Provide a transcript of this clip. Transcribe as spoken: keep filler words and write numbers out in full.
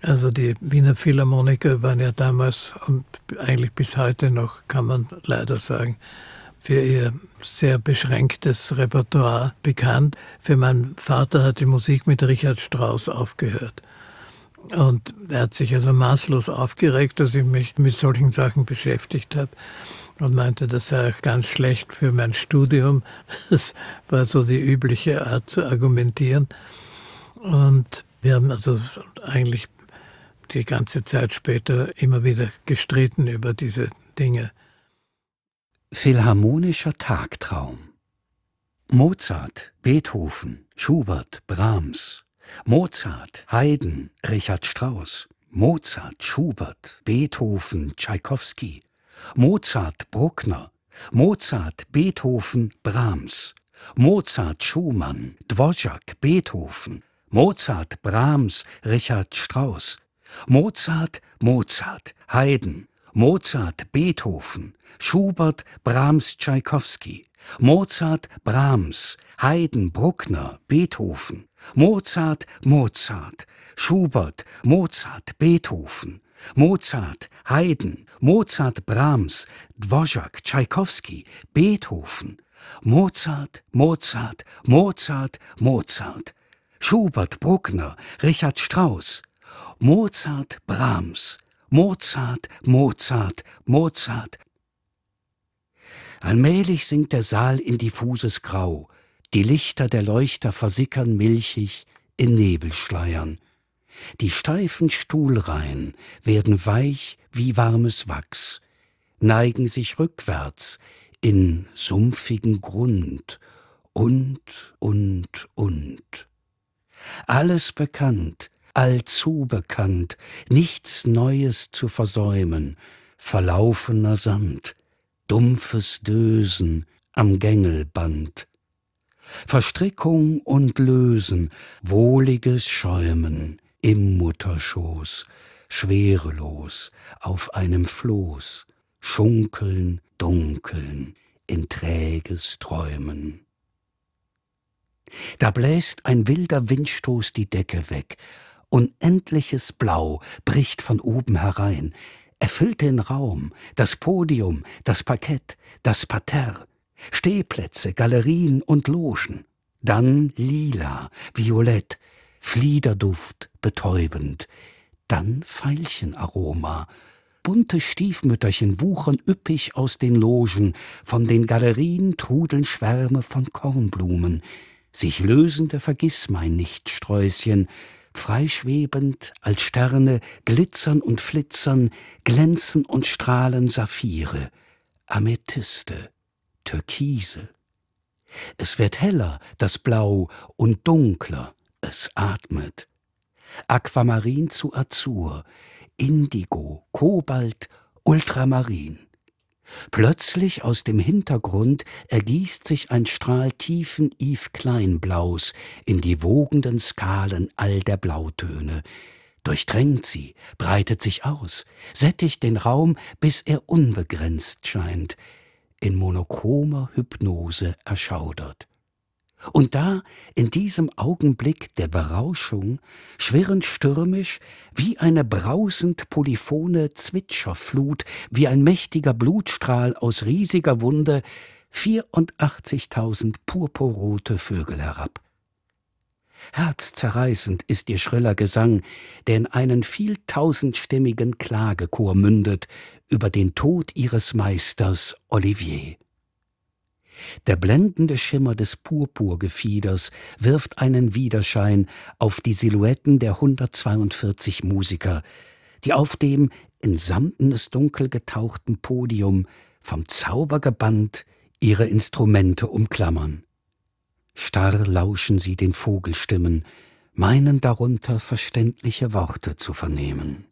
Also die Wiener Philharmoniker waren ja damals und eigentlich bis heute noch, kann man leider sagen, für ihr sehr beschränktes Repertoire bekannt. Für meinen Vater hat die Musik mit Richard Strauss aufgehört. Und er hat sich also maßlos aufgeregt, dass ich mich mit solchen Sachen beschäftigt habe und meinte, das sei auch ganz schlecht für mein Studium. Das war so die übliche Art zu argumentieren. Und wir haben also eigentlich die ganze Zeit später immer wieder gestritten über diese Dinge. Philharmonischer Tagtraum. Mozart, Beethoven, Schubert, Brahms. Mozart, Haydn, Richard Strauss. Mozart, Schubert, Beethoven, Tschaikowski. Mozart, Bruckner. Mozart, Beethoven, Brahms. Mozart, Schumann, Dvořák, Beethoven. Mozart, Brahms, Richard Strauss. Mozart, Mozart, Haydn. Mozart, Beethoven, Schubert, Brahms, Tschaikowski. Mozart, Brahms, Haydn, Bruckner, Beethoven. Mozart, Mozart, Schubert, Mozart, Beethoven. Mozart, Haydn, Mozart, Brahms, Dvořák, Tschaikowski, Beethoven. Mozart, Mozart, Mozart, Mozart. Schubert, Bruckner, Richard Strauss. Mozart, Brahms. Mozart, Mozart, Mozart. Allmählich sinkt der Saal in diffuses Grau. Die Lichter der Leuchter versickern milchig in Nebelschleiern. Die steifen Stuhlreihen werden weich wie warmes Wachs, neigen sich rückwärts in sumpfigen Grund und, und, und. Alles bekannt, allzu bekannt, nichts Neues zu versäumen, verlaufener Sand, dumpfes Dösen am Gängelband. Verstrickung und Lösen, wohliges Schäumen im Mutterschoß, schwerelos auf einem Floß, schunkeln, dunkeln, in träges Träumen. Da bläst ein wilder Windstoß die Decke weg, unendliches Blau bricht von oben herein, erfüllt den Raum, das Podium, das Parkett, das Parterre, Stehplätze, Galerien und Logen, dann lila, violett, Fliederduft betäubend, dann Veilchenaroma, bunte Stiefmütterchen wuchern üppig aus den Logen, von den Galerien trudeln Schwärme von Kornblumen, sich lösende Vergissmeinnichtsträußchen, freischwebend als Sterne, glitzern und flitzern, glänzen und strahlen Saphire, Amethyste, Türkise. Es wird heller, das Blau, und dunkler, es atmet. Aquamarin zu Azur, Indigo, Kobalt, Ultramarin. Plötzlich aus dem Hintergrund ergießt sich ein Strahl tiefen Yves Klein-Blaus in die wogenden Skalen all der Blautöne, durchdrängt sie, breitet sich aus, sättigt den Raum, bis er unbegrenzt scheint, in monochromer Hypnose erschaudert. Und da, in diesem Augenblick der Berauschung, schwirren stürmisch, wie eine brausend polyphone Zwitscherflut, wie ein mächtiger Blutstrahl aus riesiger Wunde, vierundachtzigtausend purpurrote Vögel herab. Herzzerreißend ist ihr schriller Gesang, der in einen vieltausendstimmigen Klagechor mündet über den Tod ihres Meisters Olivier. Der blendende Schimmer des Purpurgefieders wirft einen Widerschein auf die Silhouetten der hundertzweiundvierzig Musiker, die auf dem in samtenes Dunkel getauchten Podium vom Zauber gebannt ihre Instrumente umklammern. Starr lauschen sie den Vogelstimmen, meinen darunter verständliche Worte zu vernehmen.